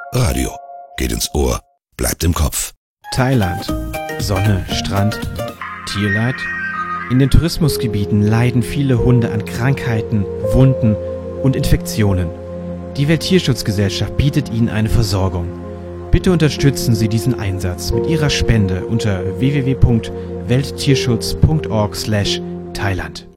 Radio geht ins Ohr, bleibt im Kopf. Thailand. Sonne, Strand, Tierleid. In den Tourismusgebieten leiden viele Hunde an Krankheiten, Wunden und Infektionen. Die Welttierschutzgesellschaft bietet ihnen eine Versorgung. Bitte unterstützen Sie diesen Einsatz mit Ihrer Spende unter www.welttierschutz.org/Thailand.